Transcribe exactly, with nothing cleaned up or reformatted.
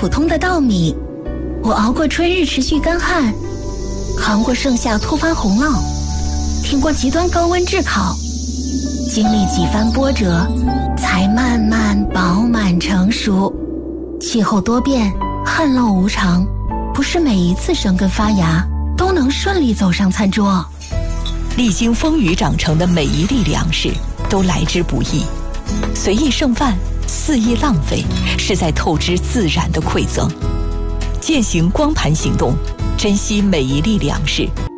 普通的稻米，我熬过春日持续干旱，扛过盛夏突发洪涝，挺过极端高温炙烤，经历几番波折，才慢慢饱满成熟。气候多变，旱涝无常，不是每一次生根发芽都能顺利走上餐桌。 历经风雨长成的每一粒粮食都来之不易，随意剩饭，肆意浪费，是在透支自然的馈赠。践行光盘行动，珍惜每一粒粮食，